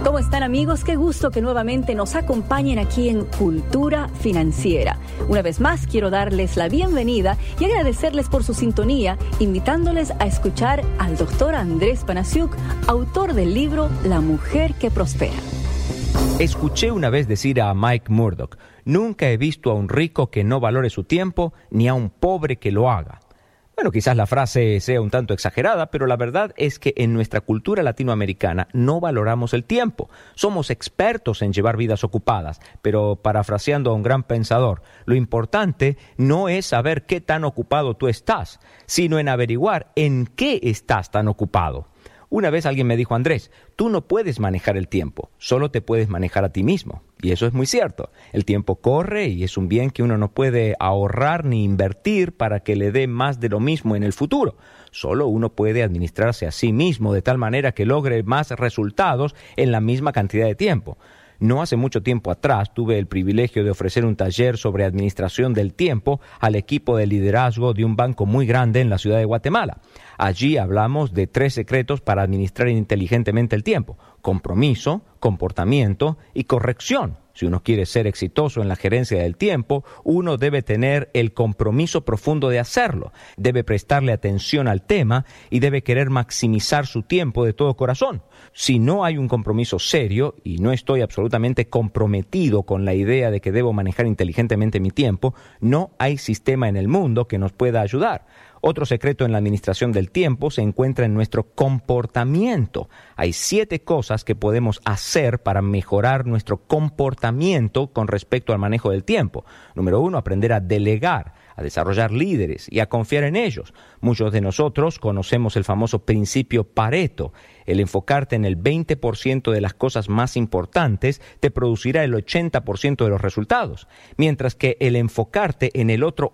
¿Cómo están, amigos? Qué gusto que nuevamente nos acompañen aquí en Cultura Financiera. Una vez más, quiero darles la bienvenida y agradecerles por su sintonía, invitándoles a escuchar al doctor Andrés Panasiuk, autor del libro La Mujer que Prospera. Escuché una vez decir a Mike Murdock: nunca he visto a un rico que no valore su tiempo, ni a un pobre que lo haga. Bueno, quizás la frase sea un tanto exagerada, pero la verdad es que en nuestra cultura latinoamericana no valoramos el tiempo. Somos expertos en llevar vidas ocupadas, pero parafraseando a un gran pensador, lo importante no es saber qué tan ocupado tú estás, sino en averiguar en qué estás tan ocupado. Una vez alguien me dijo: Andrés, tú no puedes manejar el tiempo, solo te puedes manejar a ti mismo. Y eso es muy cierto. El tiempo corre y es un bien que uno no puede ahorrar ni invertir para que le dé más de lo mismo en el futuro. Solo uno puede administrarse a sí mismo de tal manera que logre más resultados en la misma cantidad de tiempo. No hace mucho tiempo atrás tuve el privilegio de ofrecer un taller sobre administración del tiempo al equipo de liderazgo de un banco muy grande en la ciudad de Guatemala. Allí hablamos de 3 secretos para administrar inteligentemente el tiempo: compromiso, comportamiento y corrección. Si uno quiere ser exitoso en la gerencia del tiempo, uno debe tener el compromiso profundo de hacerlo, debe prestarle atención al tema y debe querer maximizar su tiempo de todo corazón. Si no hay un compromiso serio, y no estoy absolutamente comprometido con la idea de que debo manejar inteligentemente mi tiempo, no hay sistema en el mundo que nos pueda ayudar. Otro secreto en la administración del tiempo se encuentra en nuestro comportamiento. Hay 7 cosas que podemos hacer para mejorar nuestro comportamiento con respecto al manejo del tiempo. Número 1, aprender a delegar, a desarrollar líderes y a confiar en ellos. Muchos de nosotros conocemos el famoso principio Pareto. El enfocarte en el 20% de las cosas más importantes te producirá el 80% de los resultados, mientras que el enfocarte en el otro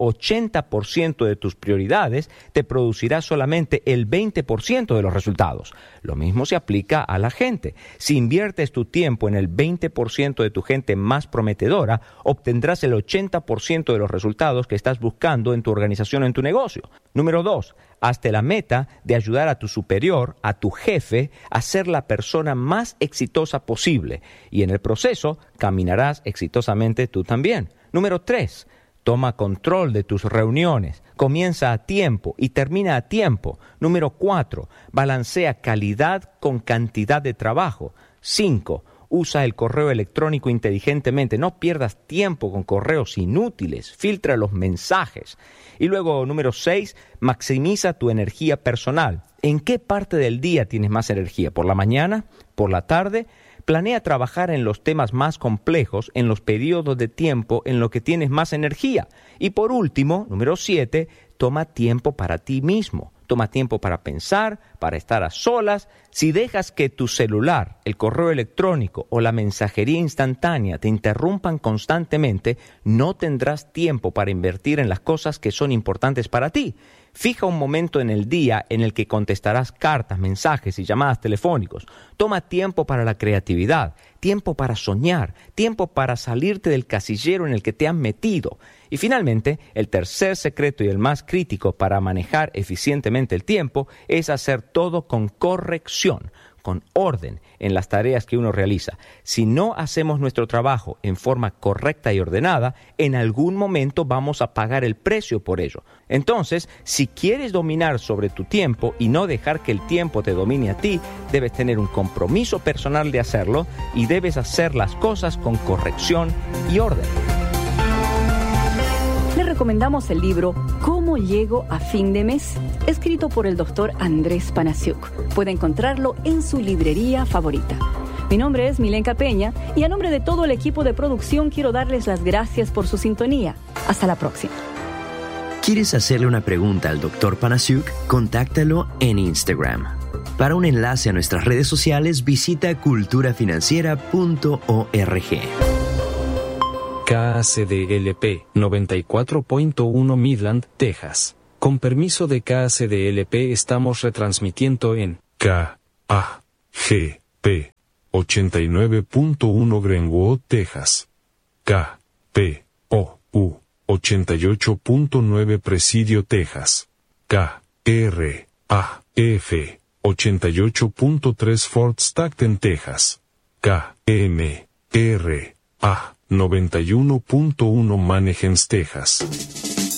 80% de tus prioridades te producirá solamente el 20% de los resultados. Lo mismo se aplica a la gente. Si inviertes tu tiempo en el 20% de tu gente más prometedora, obtendrás el 80% de los resultados que estás buscando en tu organización o en tu negocio. Número 2, hazte la meta de ayudar a tu superior, a tu jefe, a ser la persona más exitosa posible. Y en el proceso, caminarás exitosamente tú también. Número 3, toma control de tus reuniones. Comienza a tiempo y termina a tiempo. Número 4, balancea calidad con cantidad de trabajo. 5, usa el correo electrónico inteligentemente. No pierdas tiempo con correos inútiles. Filtra los mensajes. Y luego, número 6, maximiza tu energía personal. ¿En qué parte del día tienes más energía? ¿Por la mañana? ¿Por la tarde? Planea trabajar en los temas más complejos, en los periodos de tiempo en los que tienes más energía. Y por último, número 7, toma tiempo para ti mismo. Toma tiempo para pensar, para estar a solas. Si dejas que tu celular, el correo electrónico o la mensajería instantánea te interrumpan constantemente, no tendrás tiempo para invertir en las cosas que son importantes para ti. Fija un momento en el día en el que contestarás cartas, mensajes y llamadas telefónicos. Toma tiempo para la creatividad, tiempo para soñar, tiempo para salirte del casillero en el que te han metido. Y finalmente, el tercer secreto y el más crítico para manejar eficientemente el tiempo es hacer todo con corrección, con orden en las tareas que uno realiza. Si no hacemos nuestro trabajo en forma correcta y ordenada, en algún momento vamos a pagar el precio por ello. Entonces, si quieres dominar sobre tu tiempo y no dejar que el tiempo te domine a ti, debes tener un compromiso personal de hacerlo y debes hacer las cosas con corrección y orden. Le recomendamos el libro ¿Cómo llego a fin de mes?, escrito por el doctor Andrés Panasiuk. Puede encontrarlo en su librería favorita. Mi nombre es Milenka Peña y a nombre de todo el equipo de producción quiero darles las gracias por su sintonía. Hasta la próxima. ¿Quieres hacerle una pregunta al doctor Panasiuk? Contáctalo en Instagram. Para un enlace a nuestras redes sociales, visita culturafinanciera.org. KACDLP 94.1 Midland, Texas. Con permiso de KACDLP estamos retransmitiendo en KAGP 89.1 Greenwood, Texas. KPOU 88.9 Presidio, Texas. KRAF 88.3 Fort Stockton, Texas. KNRA 91.1 Mannheim, Texas.